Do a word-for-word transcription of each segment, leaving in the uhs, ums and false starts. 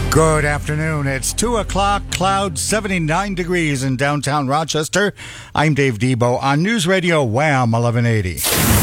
Good afternoon. It's two o'clock, clouds, seventy-nine degrees in downtown Rochester. I'm Dave Debo on News Radio Wham eleven eighty.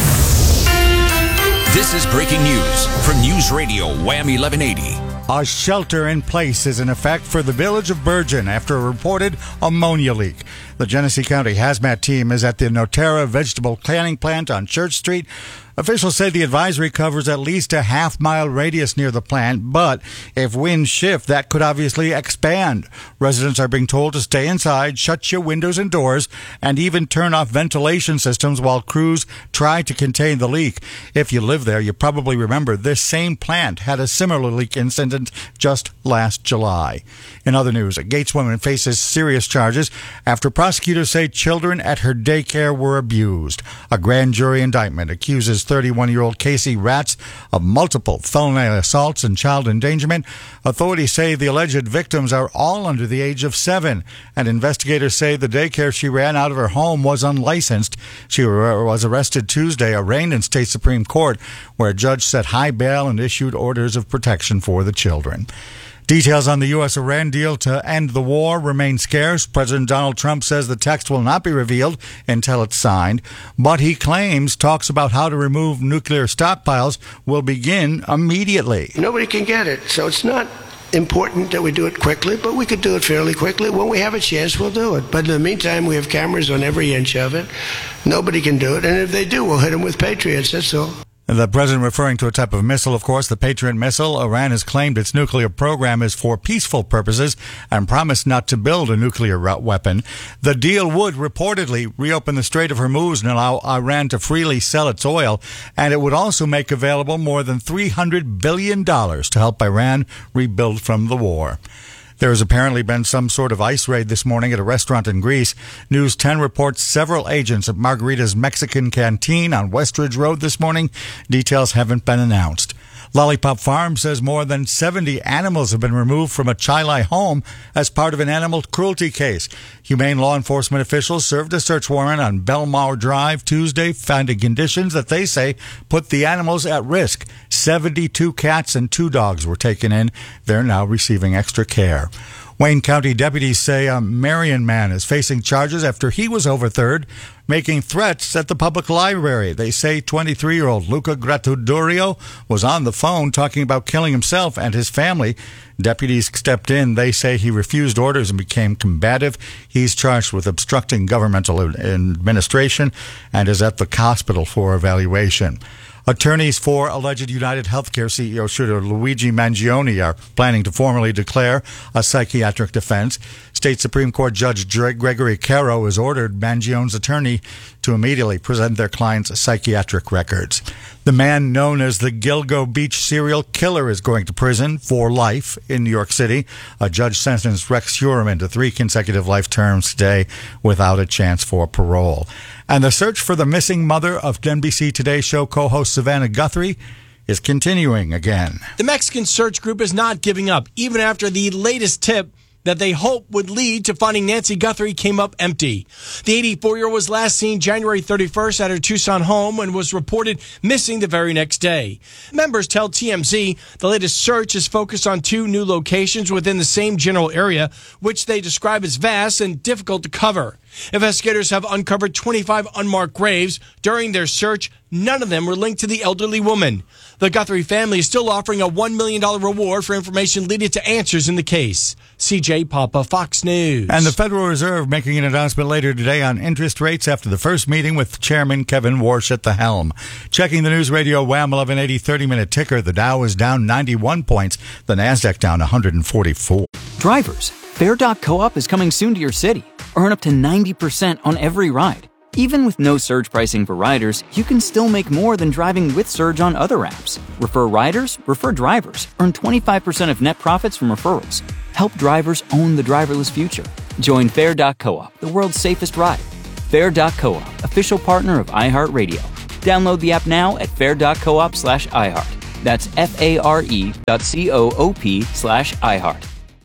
This is breaking news from News Radio Wham eleven eighty. A shelter in place is in effect for the village of Bergen after a reported ammonia leak. The Genesee County Hazmat team is at the Noterra Vegetable Canning Plant on Church Street. Officials say the advisory covers at least a half-mile radius near the plant, but if winds shift, that could obviously expand. Residents are being told to stay inside, shut your windows and doors, and even turn off ventilation systems while crews try to contain the leak. If you live there, you probably remember this same plant had a similar leak incident just last July. In other news, a Gates woman faces serious charges after prosecutors say children at her daycare were abused. A grand jury indictment accuses thirty-one-year-old Casey Ratz of multiple felony assaults and child endangerment. Authorities say the alleged victims are all under the age of seven, and investigators say the daycare she ran out of her home was unlicensed. She was arrested Tuesday, arraigned in state Supreme Court, where a judge set high bail and issued orders of protection for the children. Details on the U S Iran deal to end the war remain scarce. President Donald Trump says the text will not be revealed until it's signed, but he claims talks about how to remove nuclear stockpiles will begin immediately. Nobody can get it, so it's not important that we do it quickly, but we could do it fairly quickly. When we have a chance, we'll do it. But in the meantime, we have cameras on every inch of it. Nobody can do it, and if they do, we'll hit them with Patriots, that's all. The president referring to a type of missile, of course, the Patriot missile. Iran has claimed its nuclear program is for peaceful purposes and promised not to build a nuclear weapon. The deal would reportedly reopen the Strait of Hormuz and allow Iran to freely sell its oil, and it would also make available more than three hundred billion dollars to help Iran rebuild from the war. There has apparently been some sort of ice raid this morning at a restaurant in Greece. News ten reports several agents at Margarita's Mexican Canteen on Westridge Road this morning. Details haven't been announced. Lollipop Farm says more than seventy animals have been removed from a Chilai home as part of an animal cruelty case. Humane law enforcement officials served a search warrant on Belmar Drive Tuesday, finding conditions that they say put the animals at risk. seventy-two cats and two dogs were taken in. They're now receiving extra care. Wayne County deputies say a Marion man is facing charges after he was overheard making threats at the public library. They say twenty-three-year-old Luca Gratudorio was on the phone talking about killing himself and his family. Deputies stepped in. They say he refused orders and became combative. He's charged with obstructing governmental administration and is at the hospital for evaluation. Attorneys for alleged United Healthcare C E O shooter Luigi Mangione are planning to formally declare a psychiatric defense. State Supreme Court Judge Gregory Caro has ordered Mangione's attorney to immediately present their client's psychiatric records. The man known as the Gilgo Beach serial killer is going to prison for life in New York City. A judge sentenced Rex Heuermann to three consecutive life terms today without a chance for parole. And the search for the missing mother of N B C Today show co-host Savannah Guthrie is continuing again. The Mexican search group is not giving up, even after the latest tip that they hope would lead to finding Nancy Guthrie came up empty. The eighty-four-year-old was last seen January thirty-first at her Tucson home and was reported missing the very next day. Members tell T M Z the latest search is focused on two new locations within the same general area, which they describe as vast and difficult to cover. Investigators have uncovered twenty-five unmarked graves. During their search, none of them were linked to the elderly woman. The Guthrie family is still offering a one million dollars reward for information leading to answers in the case. C J Papa, Fox News. And the Federal Reserve making an announcement later today on interest rates after the first meeting with Chairman Kevin Warsh at the helm. Checking the News Radio Wham eleven eighty thirty-minute ticker, the Dow is down ninety-one points, the NASDAQ down one hundred forty-four. Drivers, Fair dot Co-op is coming soon to your city. Earn up to ninety percent on every ride. Even with no surge pricing for riders, you can still make more than driving with Surge on other apps. Refer riders, refer drivers. Earn twenty-five percent of net profits from referrals. Help drivers own the driverless future. Join Fair dot Co-op, the world's safest ride. Fair dot Co-op, official partner of iHeartRadio. Download the app now at fair dot coop slash iHeart. That's F-A-R-E dot C-O-O-P slash iHeart.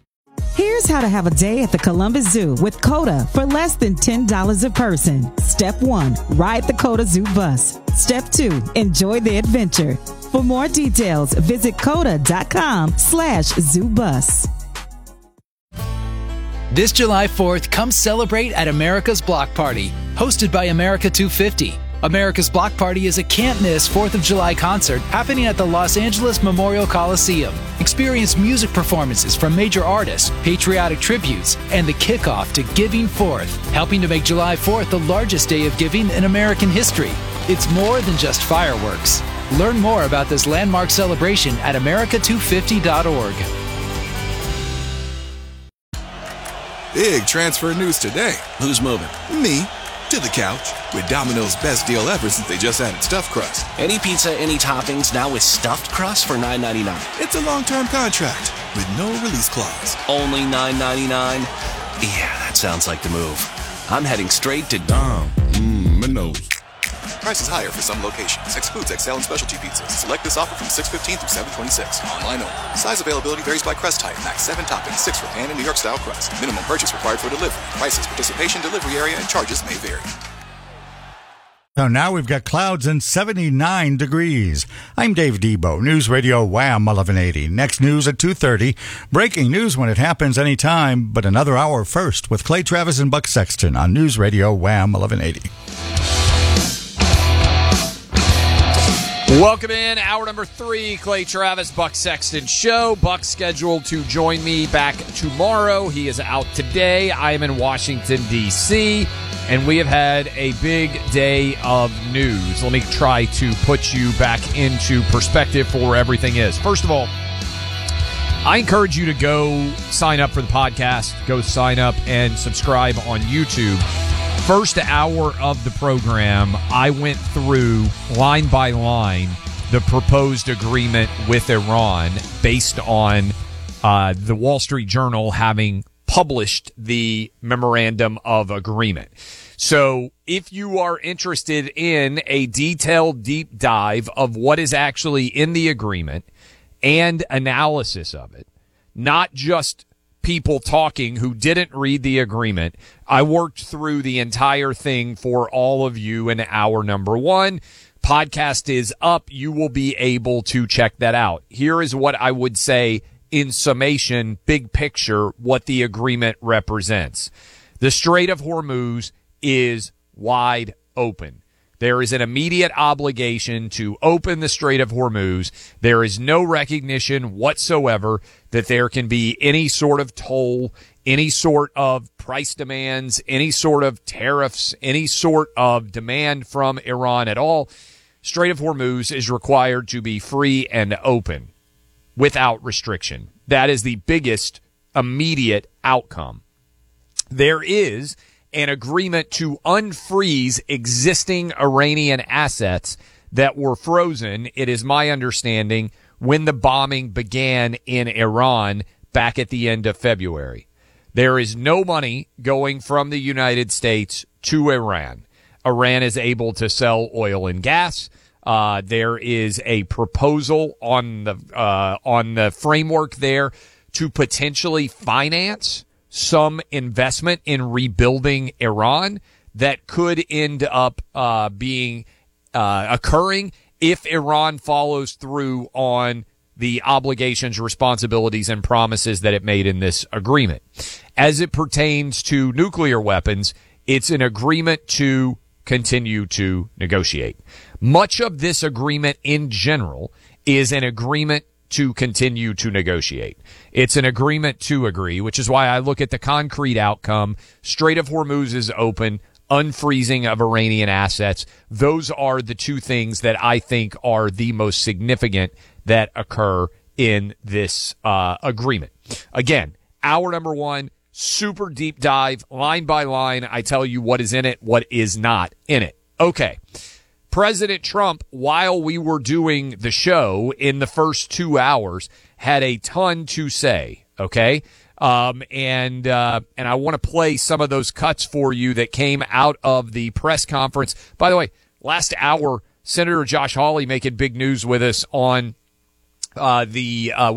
Here's how to have a day at the Columbus Zoo with Coda for less than ten dollars a person. Step one, ride the Coda Zoo bus. Step two, enjoy the adventure. For more details, visit coda.com slash zoobus. This July fourth, come celebrate at America's Block Party, hosted by America two fifty. America's Block Party is a can't-miss fourth of July concert happening at the Los Angeles Memorial Coliseum. Experience music performances from major artists, patriotic tributes, and the kickoff to Giving Fourth, helping to make July fourth the largest day of giving in American history. It's more than just fireworks. Learn more about this landmark celebration at america two fifty dot org. Big transfer news today. Who's moving? Me. To the couch with Domino's best deal ever since they just added stuffed crust. Any pizza, any toppings, now with stuffed crust for nine ninety-nine. It's a long-term contract with no release clause. Only nine ninety-nine? Yeah, that sounds like the move. I'm heading straight to Dom. Mmm, Minos. Prices higher for some locations. Excludes X L and specialty pizzas. Select this offer from six fifteen through seven twenty-six. Online only. Size availability varies by crust type. Max seven toppings, six for pan and New York style crust. Minimum purchase required for delivery. Prices, participation, delivery area, and charges may vary. So now we've got clouds and seventy-nine degrees. I'm Dave Debo, News Radio Wham eleven eighty. Next news at two thirty. Breaking news when it happens anytime, but another hour first with Clay Travis and Buck Sexton on News Radio Wham eleven eighty. Welcome in, hour number three, Clay Travis, Buck Sexton Show. Buck's scheduled to join me back tomorrow. He is out today. I am in Washington, D C, and we have had a big day of news. Let me try to put you back into perspective for where everything is. First of all, I encourage you to go sign up for the podcast, go sign up and subscribe on YouTube. First hour of the program, I went through line by line the proposed agreement with Iran based on uh, the Wall Street Journal having published the memorandum of agreement. So if you are interested in a detailed deep dive of what is actually in the agreement and analysis of it, not just people talking who didn't read the agreement, I worked through the entire thing for all of you in hour number one. Podcast is up. You will be able to check that out. Here is what I would say in summation, big picture, what the agreement represents. The Strait of Hormuz is wide open. There is an immediate obligation to open the Strait of Hormuz. There is no recognition whatsoever that there can be any sort of toll, any sort of price demands, any sort of tariffs, any sort of demand from Iran at all. Strait of Hormuz is required to be free and open without restriction. That is the biggest immediate outcome. There is an agreement to unfreeze existing Iranian assets that were frozen, it is my understanding, when the bombing began in Iran back at the end of February. There is no money going from the United States to Iran. Iran is able to sell oil and gas. Uh, there is a proposal on the uh, on the framework there to potentially finance some investment in rebuilding Iran that could end up uh, being uh, occurring if Iran follows through on the obligations, responsibilities, and promises that it made in this agreement. As it pertains to nuclear weapons, it's an agreement to continue to negotiate. Much of this agreement in general is an agreement to continue to negotiate. It's an agreement to agree, which is why I look at the concrete outcome. Strait of Hormuz is open, unfreezing of Iranian assets. Those are the two things that I think are the most significant that occur in this uh, agreement. Again, hour number one, super deep dive, line by line. I tell you what is in it, what is not in it. Okay. President Trump, while we were doing the show in the first two hours, had a ton to say, okay? Um, and uh, and I want to play some of those cuts for you that came out of the press conference. By the way, last hour, Senator Josh Hawley making big news with us on uh, the uh,